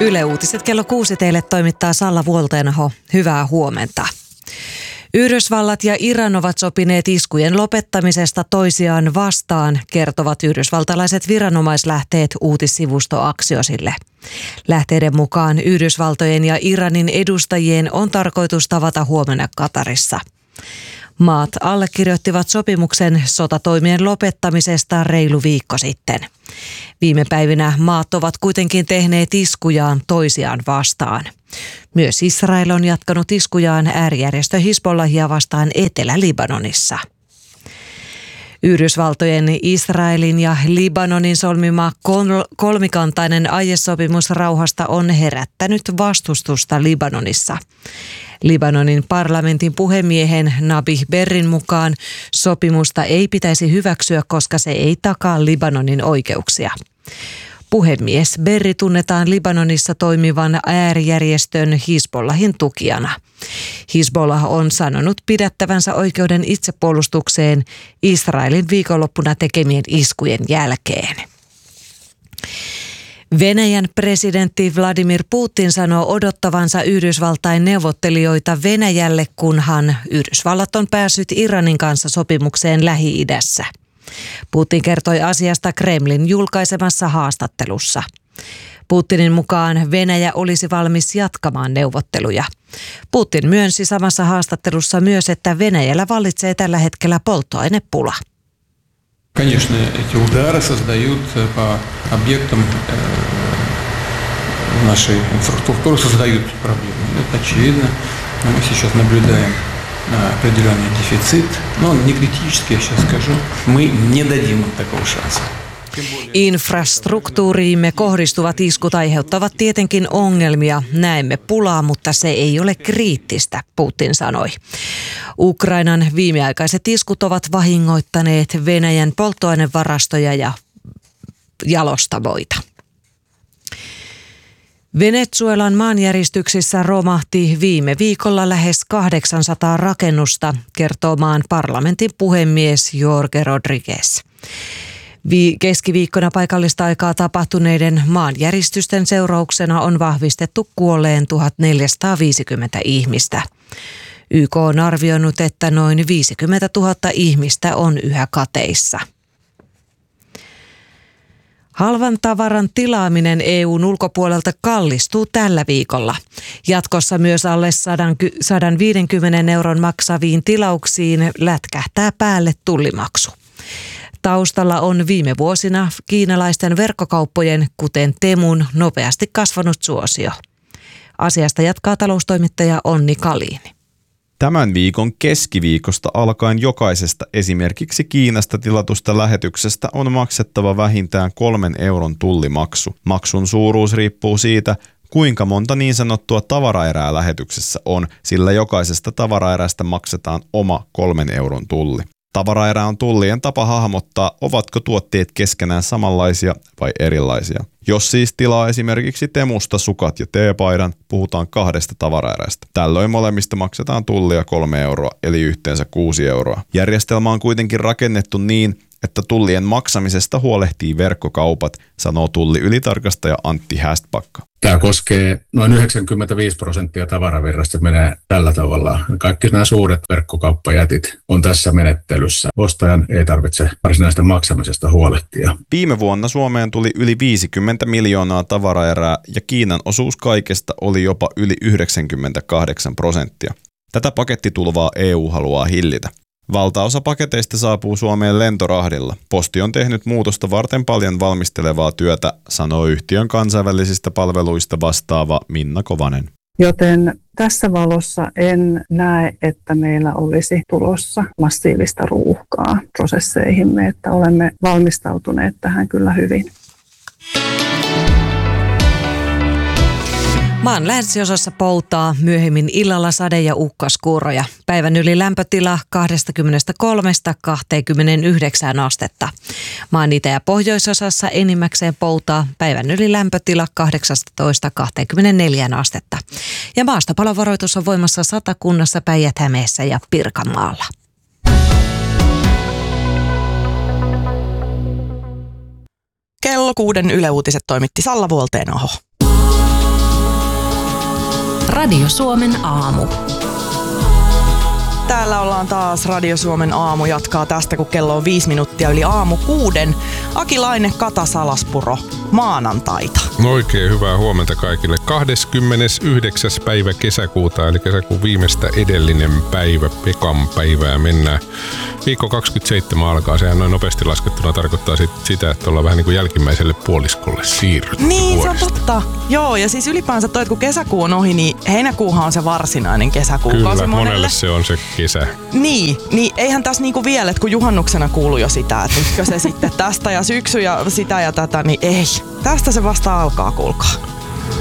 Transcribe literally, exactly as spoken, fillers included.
Yle Uutiset kello kuusi teille toimittaa Salla Vuolteenaho. Hyvää huomenta. Yhdysvallat ja Iran ovat sopineet iskujen lopettamisesta toisiaan vastaan, kertovat yhdysvaltalaiset viranomaislähteet uutissivusto Axiosille. Lähteiden mukaan Yhdysvaltojen ja Iranin edustajien on tarkoitus tavata huomenna Katarissa. Maat allekirjoittivat sopimuksen sotatoimien lopettamisesta reilu viikko sitten. Viime päivinä maat ovat kuitenkin tehneet iskujaan toisiaan vastaan. Myös Israel on jatkanut iskujaan äärijärjestö Hizbollahia vastaan Etelä-Libanonissa. Yhdysvaltojen, Israelin ja Libanonin solmima kol- kolmikantainen aiesopimus rauhasta on herättänyt vastustusta Libanonissa. Libanonin parlamentin puhemiehen Nabih Berrin mukaan sopimusta ei pitäisi hyväksyä, koska se ei takaa Libanonin oikeuksia. Puhemies Berri tunnetaan Libanonissa toimivan äärijärjestön Hizbollahin tukijana. Hizbollah on sanonut pidättävänsä oikeuden itsepuolustukseen Israelin viikonloppuna tekemien iskujen jälkeen. Venäjän presidentti Vladimir Putin sanoo odottavansa Yhdysvaltain neuvottelijoita Venäjälle, kunhan Yhdysvallat on päässyt Iranin kanssa sopimukseen Lähi-idässä. Putin kertoi asiasta Kremlin julkaisemassa haastattelussa. Putinin mukaan Venäjä olisi valmis jatkamaan neuvotteluja. Putin myönsi samassa haastattelussa myös, että Venäjällä vallitsee tällä hetkellä polttoainepula. Конечно, эти удары создают по объектам нашей инфраструктуры, создают проблемы. Это очевидно. Но мы сейчас наблюдаем определенный дефицит. Но он не критический, я сейчас скажу. Мы не дадим такого шанса. Infrastruktuuriimme kohdistuvat iskut aiheuttavat tietenkin ongelmia. Näemme pulaa, mutta se ei ole kriittistä, Putin sanoi. Ukrainan viimeaikaiset iskut ovat vahingoittaneet Venäjän polttoainevarastoja ja jalostamoita. Venezuelan maanjäristyksissä romahti viime viikolla lähes kahdeksansataa rakennusta, kertoo maan parlamentin puhemies Jorge Rodriguez. Keskiviikkona paikallista aikaa tapahtuneiden maanjäristysten seurauksena on vahvistettu kuolleen tuhatneljäsataaviisikymmentä ihmistä. Y K on arvioinut, että noin viisikymmentätuhatta ihmistä on yhä kateissa. Halvan tavaran tilaaminen E U:n ulkopuolelta kallistuu tällä viikolla. Jatkossa myös alle sata viisikymmentä euron maksaviin tilauksiin lätkähtää päälle tullimaksu. Taustalla on viime vuosina kiinalaisten verkkokauppojen, kuten Temun, nopeasti kasvanut suosio. Asiasta jatkaa taloustoimittaja Onni Kaliini. Tämän viikon keskiviikosta alkaen jokaisesta esimerkiksi Kiinasta tilatusta lähetyksestä on maksettava vähintään kolmen euron tullimaksu. Maksun suuruus riippuu siitä, kuinka monta niin sanottua tavaraerää lähetyksessä on, sillä jokaisesta tavaraerästä maksetaan oma kolmen euron tulli. Tavaraerä on tullien tapa hahmottaa, ovatko tuotteet keskenään samanlaisia vai erilaisia. Jos siis tilaa esimerkiksi Temusta sukat ja teepaidan, puhutaan kahdesta tavaraerästä. Tällöin molemmista maksetaan tullia kolme euroa, eli yhteensä kuusi euroa. Järjestelmä on kuitenkin rakennettu niin, että tullien maksamisesta huolehtii verkkokaupat, sanoo tulliylitarkastaja Antti Hästpakka. Tämä koskee noin yhdeksänkymmentäviisi prosenttia tavaravirrasta, menee tällä tavalla. Kaikki nämä suuret verkkokauppajätit on tässä menettelyssä. Ostajan ei tarvitse varsinaista maksamisesta huolehtia. Viime vuonna Suomeen tuli yli viisikymmentä miljoonaa tavaraerää ja Kiinan osuus kaikesta oli jopa yli yhdeksänkymmentäkahdeksan prosenttia. Tätä pakettitulvaa E U haluaa hillitä. Valtaosa paketeista saapuu Suomeen lentorahdilla. Posti on tehnyt muutosta varten paljon valmistelevaa työtä, sanoo yhtiön kansainvälisistä palveluista vastaava Minna Kovanen. Joten tässä valossa en näe, että meillä olisi tulossa massiivista ruuhkaa prosesseihimme, että olemme valmistautuneet tähän kyllä hyvin. Maan länsiosassa poutaa, myöhemmin illalla sade- ja ukkaskuuroja. Päivän yli lämpötila kaksikymmentäkolme kaksikymmentäyhdeksän astetta. Maan itä- ja pohjoisosassa enimmäkseen poutaa, päivän yli lämpötila kahdeksantoista kaksikymmentäneljä astetta. Ja maastopalovaroitus on voimassa Satakunnassa, Päijät-Hämeessä ja Pirkanmaalla. Kello kuuden Yle Uutiset toimitti Salla Vuolteenaho. Radio Suomen aamu. Täällä ollaan taas Radio Suomen aamu jatkaa tästä, kun kello on viisi minuuttia yli aamu kuuden. Aki Laine, Kata Salaspuro, maanantaita. Oikein hyvää huomenta kaikille. kahdeskymmenesyhdeksäs päivä kesäkuuta, eli kesäkuun viimeistä edellinen päivä, Pekan päivää mennään. Viikko kaksikymmentäseitsemän alkaa, sehän noin nopeasti laskettuna tarkoittaa sit sitä, että ollaan vähän niin kuin jälkimmäiselle puoliskolle siirrytty. Niin, vuodesta. se on totta. Joo, ja siis ylipäänsä toi, että kun kesäkuu on ohi, niin heinäkuuhan on se varsinainen kesäkuukausi Kyllä, monelle. monelle se on se kesä. Niin, niin eihän tässä niinku vielä, että kun juhannuksena kuuluu jo sitä, että nytkö se sitten tästä ja syksy ja sitä ja tätä, niin ei. Tästä se vasta alkaa, kuulkaa.